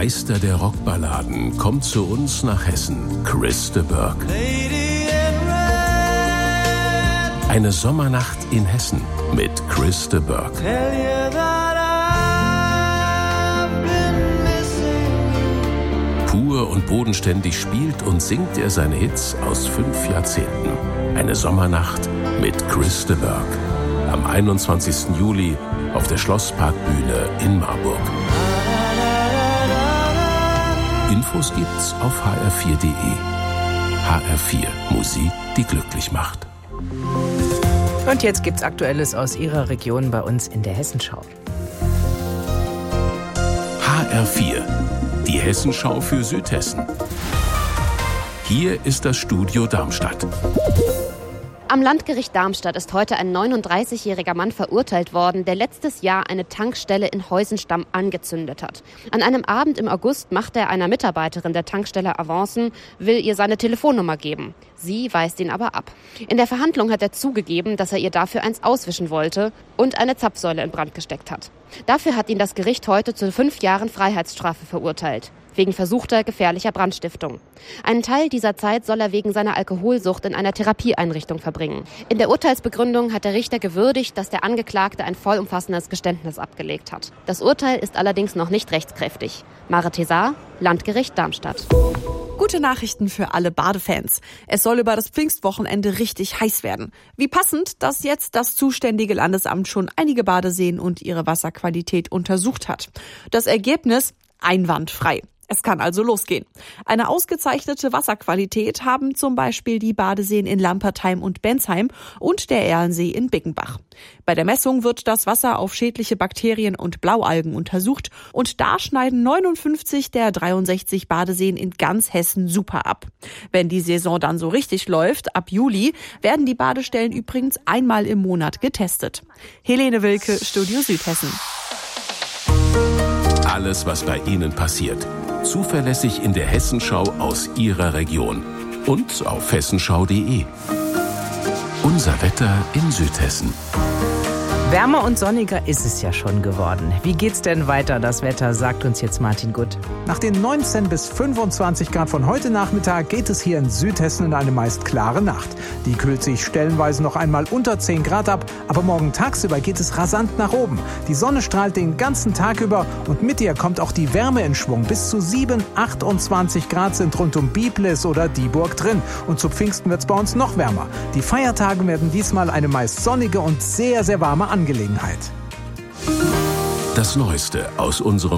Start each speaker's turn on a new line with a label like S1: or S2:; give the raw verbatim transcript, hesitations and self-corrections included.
S1: Meister der Rockballaden kommt zu uns nach Hessen, Chris de Burgh. Eine Sommernacht in Hessen mit Chris de Burgh. Pur und bodenständig spielt und singt er seine Hits aus fünf Jahrzehnten. Eine Sommernacht mit Chris de Burgh. Am einundzwanzigsten Juli auf der Schlossparkbühne in Marburg. Infos gibt's auf h r vier punkt d e. H R vier, Musik, die glücklich macht.
S2: Und jetzt gibt's Aktuelles aus Ihrer Region bei uns in der Hessenschau.
S1: H R vier, die Hessenschau für Südhessen. Hier ist das Studio Darmstadt.
S3: Am Landgericht Darmstadt ist heute ein neununddreißigjähriger Mann verurteilt worden, der letztes Jahr eine Tankstelle in Heusenstamm angezündet hat. An einem Abend im August macht er einer Mitarbeiterin der Tankstelle Avancen, will ihr seine Telefonnummer geben. Sie weist ihn aber ab. In der Verhandlung hat er zugegeben, dass er ihr dafür eins auswischen wollte und eine Zapfsäule in Brand gesteckt hat. Dafür hat ihn das Gericht heute zu fünf Jahren Freiheitsstrafe verurteilt. Wegen versuchter gefährlicher Brandstiftung. Einen Teil dieser Zeit soll er wegen seiner Alkoholsucht in einer Therapieeinrichtung verbringen. In der Urteilsbegründung hat der Richter gewürdigt, dass der Angeklagte ein vollumfassendes Geständnis abgelegt hat. Das Urteil ist allerdings noch nicht rechtskräftig. Mare Tesar, Landgericht Darmstadt.
S4: Gute Nachrichten für alle Badefans. Es soll über das Pfingstwochenende richtig heiß werden. Wie passend, dass jetzt das zuständige Landesamt schon einige Badeseen und ihre Wasserqualität untersucht hat. Das Ergebnis: einwandfrei. Es kann also losgehen. Eine ausgezeichnete Wasserqualität haben zum Beispiel die Badeseen in Lampertheim und Bensheim und der Erlensee in Bickenbach. Bei der Messung wird das Wasser auf schädliche Bakterien und Blaualgen untersucht und da schneiden neunundfünfzig der dreiundsechzig Badeseen in ganz Hessen super ab. Wenn die Saison dann so richtig läuft, ab Juli, werden die Badestellen übrigens einmal im Monat getestet. Helene Wilke, Studio Südhessen.
S1: Alles, was bei Ihnen passiert. Zuverlässig in der Hessenschau aus Ihrer Region. Und auf hessenschau punkt de. Unser Wetter in Südhessen.
S2: Wärmer und sonniger ist es ja schon geworden. Wie geht's denn weiter? Das Wetter sagt uns jetzt Martin Gutt.
S5: Nach den neunzehn bis fünfundzwanzig Grad von heute Nachmittag geht es hier in Südhessen in eine meist klare Nacht. Die kühlt sich stellenweise noch einmal unter zehn Grad ab, aber morgen tagsüber geht es rasant nach oben. Die Sonne strahlt den ganzen Tag über und mit ihr kommt auch die Wärme in Schwung. Bis zu sieben, achtundzwanzig Grad sind rund um Biblis oder Dieburg drin. Und zu Pfingsten wird es bei uns noch wärmer. Die Feiertage werden diesmal eine meist sonnige und sehr, sehr warme Angelegenheit.
S1: Das Neueste aus unserem